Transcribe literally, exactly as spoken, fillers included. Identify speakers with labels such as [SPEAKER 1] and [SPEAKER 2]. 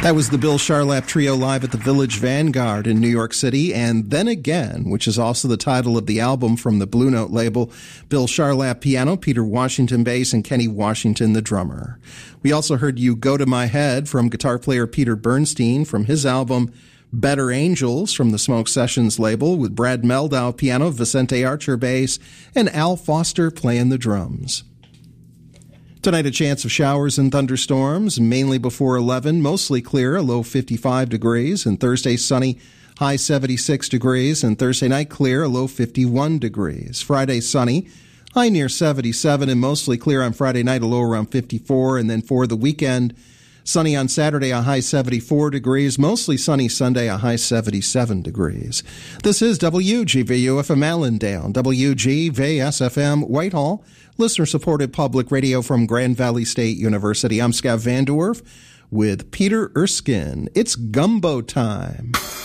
[SPEAKER 1] That was the Bill Charlap Trio live at the Village Vanguard in New York City, and Then Again, which is also the title of the album from the Blue Note label. Bill Charlap piano, Peter Washington bass, and Kenny Washington the drummer. We also heard You Go to My Head from guitar player Peter Bernstein from his album Better Angels from the Smoke Sessions label, with Brad Meldau piano, Vicente Archer bass, and Al Foster playing the drums. Tonight, a chance of showers and thunderstorms, mainly before eleven, mostly clear, a low fifty-five degrees, and Thursday sunny, high seventy-six degrees, and Thursday night clear, a low fifty-one degrees. Friday sunny, high near seventy-seven, and mostly clear on Friday night, a low around fifty-four, and then for the weekend, sunny on Saturday, a high seventy-four degrees, mostly sunny Sunday, a high seventy-seven degrees. This is W G V U F M Allendale, W G V S F M Whitehall, listener-supported public radio from Grand Valley State University. I'm Scav Van Dorf with Peter Erskine. It's gumbo time.